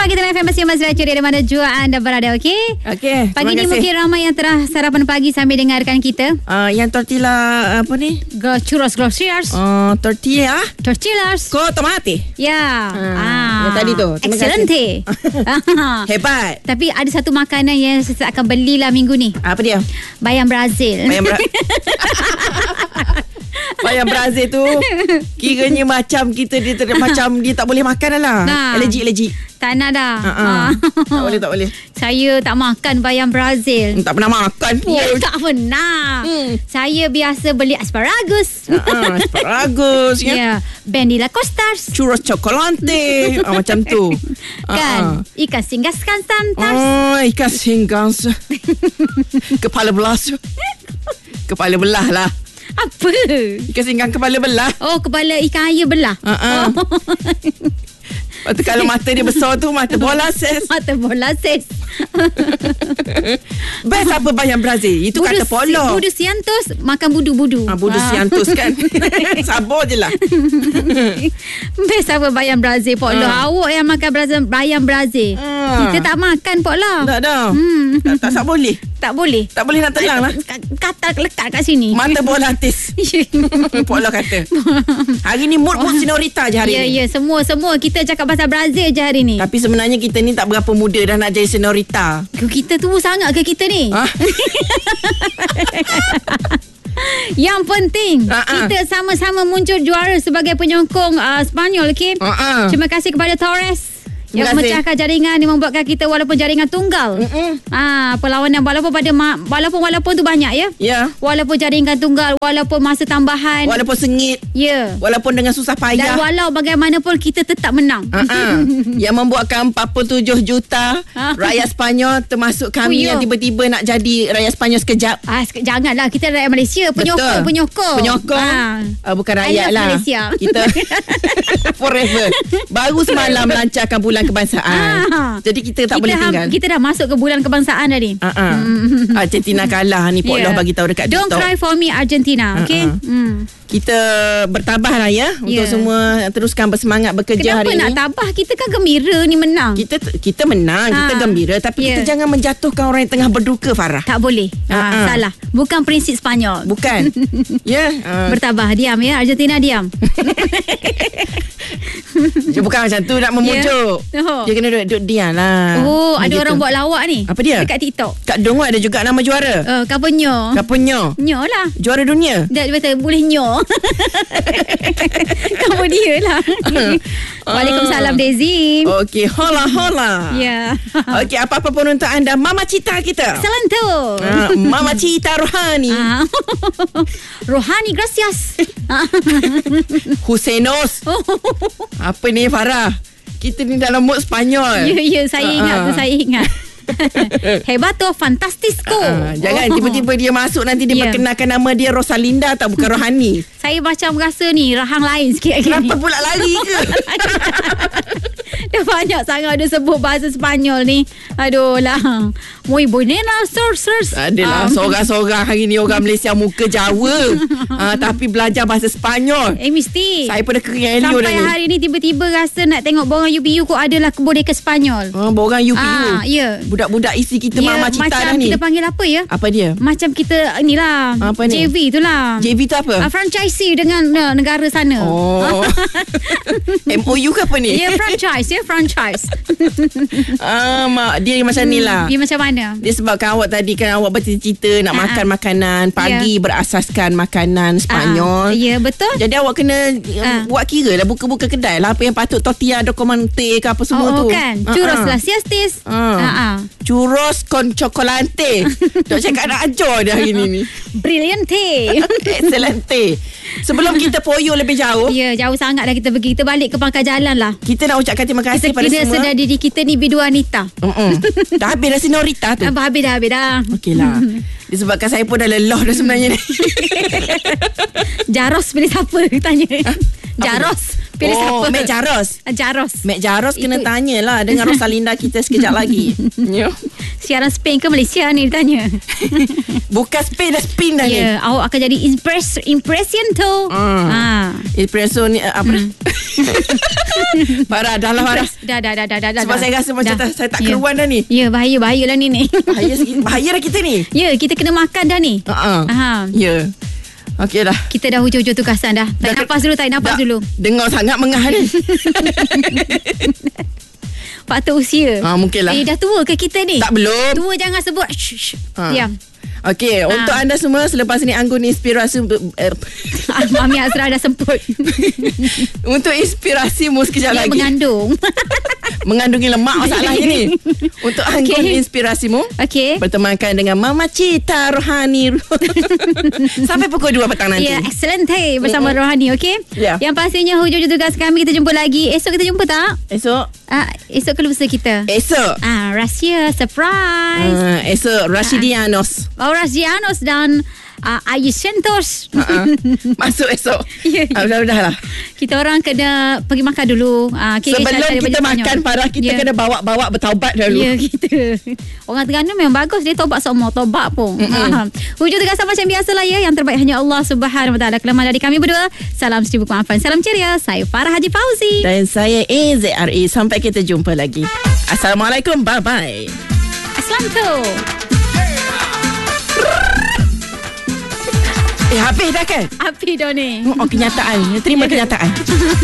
Pagi Teman FM bersama Mas Raja dari mana jua anda berada, okey? Okey. Pagi ni mungkin ramai yang telah sarapan pagi sambil dengarkan kita. Yang tortilla apa ni? Churros groceries. Tortilla. Tortillas. Ko tomate. Ya. Yang tadi tu. Terima Excelente. Hebat. Tapi ada satu makanan yang saya akan belilah minggu ni. Apa dia? Bayam Brazil. Bayam Brazil tu kiranya macam kita macam dia tak boleh makan lah. Allergic. Tak nak dah. Tak boleh. Saya tak makan bayam Brazil. Tak pernah makan pun. Ya, tak pernah. Saya biasa beli asparagus. Asparagus ya. Ya, Bandila Costas. Churros chocolate. Macam tu. Kan? Ikan singgas kan sometimes. Ikan singgas. Kepala Kepala belah lah. Apa? Ikan singgang kepala belah. Oh, kepala ikan air belah. Lepas tu kalau mata dia besar tu mata bola ses. Mata bola ses. Best apa bayam Brazil? Itu budu, kata polo. Budu siantos makan budu-budu. Budu siantos kan. Sabar je lah. Best apa bayam Brazil polo. Awak yang makan bayam Brazil. Kita tak makan polo. Tak dah. Tak boleh. Tak boleh. Tak boleh nak telang lah. Kata lekat kat sini. Mata bola tis. Polo kata. Hari ni mood senorita je hari ni. Ya, semua kita cakap pasal Brazil je hari ni. Tapi sebenarnya kita ni tak berapa muda dah nak jadi senorita. Kita tua sangat ke kita ni? Yang penting kita sama-sama muncul juara sebagai penyokong Spanyol, okey? Terima kasih kepada Torres yang memecahkan jaringan, yang membuatkan kita walaupun jaringan tunggal. Perlawanan walaupun tu banyak ya. Ya. Walaupun jaringan tunggal, walaupun masa tambahan, walaupun sengit. Ya. Walaupun dengan susah payah. Dan walau bagaimanapun kita tetap menang. Yang membuatkan 47 juta rakyat Spanyol termasuk kami yang tiba-tiba nak jadi rakyat Spanyol sekejap. Janganlah, kita rakyat Malaysia, penyokong. Bukan rakyat lah. Malaysia. Kita forever. Baru semalam lancarkan bulan kebangsaan. Jadi kita tak boleh tinggal. Kita dah masuk ke bulan kebangsaan dah ni. Argentina kalah ni. Pok bagi tahu dekat Don't TikTok. Cry for me Argentina. Okay. Kita bertabah lah ya. Untuk semua teruskan bersemangat bekerja. Kenapa hari ni. Kenapa nak tabah? Kita kan gembira ni menang. Kita menang. Kita gembira. Tapi kita jangan menjatuhkan orang yang tengah berduka, Farah. Tak boleh. Salah. Bukan prinsip Spanyol. Bukan. Ya. Bertabah. Diam ya. Argentina diam. Dia bukan macam tu nak memujuk. Dia kena duduk diam lah. Ada orang buat lawak ni. Apa dia? Dekat TikTok. Kat Dong ada juga nama juara. Kapunyo. Nyo lah. Juara dunia. Dia kata boleh nyo. Kamu dia lah. Waalaikumsalam Dezim. Okey, hola. Ya. Okey, apa-apa pun untuk anda Mama Cita kita. Salanto. Mama Cita Rohani. Rohani gracias. Huseinos. Apa ni Farah? Kita ni dalam mood Spanyol. Ya, saya ingat. Hebato, fantastisco. Jangan tiba-tiba dia masuk nanti dia perkenalkan nama dia Rosalinda atau bukan Rohani. Saya macam rasa ni rahang lain sikit. Kenapa pula lari ke? Dah banyak sangat dia sebut bahasa Spanyol ni. Aduh lah. Muy buenas, sirs. Adalah seorang-seorang hari ni orang Malaysia muka Jawa. Tapi belajar bahasa Spanyol. Mesti. Saya pada kering Elio dah ni. Sampai hari ni tiba-tiba rasa nak tengok borang UPU kok adalah kebudayaan Spanyol. Borang UPU. Ya. Budak-budak isi kita Mama Cita dah ni. Macam kita panggil apa ya? Apa dia? Macam kita inilah. Apa ni? JV tu lah. JV tu apa? Franchisee dengan negara sana. MOU ke apa ni? Ya, franchise. Dia macam ni lah. Dia macam mana? Dia sebabkan awak tadi kan awak bercita-cita nak makan makanan pagi berasaskan makanan Spanyol. Ya, betul. Jadi awak kena buat kira lah, buka-buka kedai lah apa yang patut tortilla documante ke apa semua tu. Kan. Churros lah siastis. Churros con chocolate. Dok cakap nak ajar dia hari ni. Brilliante. Excelente. Sebelum kita poyo lebih jauh. Ya, jauh sangat dah kita pergi. Kita balik ke pangkal jalan lah. Kita nak ucapkan terima kasih pada semua. Kita sedar diri kita ni bidu wanita. Dah habis dah senorita tu. Habis dah. Okeylah. Disebabkan saya pun dah lelah dah sebenarnya ni. Jaros pilih siapa tanya. Jaros Pilih siapa? Mac Jaros. Mac Jaros kena tanyalah dengan Rosalinda kita sekejap lagi. Siaran Spain ke Malaysia ni ditanya. Bukan Spain dah, spin dah ni. Awak akan jadi impression tu. Impression ni apa? Farah, dah lah Farah. Dah. Sebab saya rasa macam saya tak keruan dah ni. Ya, bahaya lah ni. Bahaya dah kita ni. Ya, kita kena makan dah ni. Ya. Okey dah. Kita dah hujung-hujung tugasan dah. Tarik nafas dulu. Dengar sangat mengah ni. Faktor usia. Mungkin lah. Dah tua ke kita ni? Tak, belum. Tua jangan sebut. Diam. Okey, untuk anda semua selepas ni Anggun inspirasi Mami Azra dah semput. Untuk inspirasimu sekejap lagi. Mengandungi lemak masalahnya ni. Untuk Anggun inspirasimu. Bertemankan dengan Mama Cita Rohani. Sampai pukul 2 petang nanti. Ya, excellent bersama Rohani, okey? Yang pastinya hujung tugas kami, kita jumpa lagi. Esok kita jumpa tak? Esok ke lusa kita? Esok. Rahsia, surprise. Esok Rashidianos. Rashidianos dan Ayu Santos. Masuk esok. Dah lah. Kita orang kena pergi makan dulu. Sebelum kita makan, Farah, kita kena bawa bertaubat dulu. Ya, kita. Orang Terengganu memang bagus. Dia taubat semua. Taubat pun. Hujung tugasan macam biasa lah ya. Yang terbaik hanya Allah Subhanahu Wa Taala. Kelemahan dari kami berdua. Salam seribu kemaafan. Salam ceria. Saya Farah Haji Fauzi. Dan saya AZRE. Sampai kita jumpa lagi. Assalamualaikum. Bye-bye. Assalamualaikum. Habis dah kan? Habis dah ni. Kenyataan. Terima kenyataan.